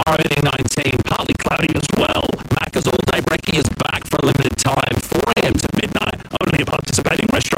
tomorrow evening 19, partly cloudy as well. Macca's All Day Brekkie is back for a limited time, 4 a.m. to midnight, only at participating restaurants.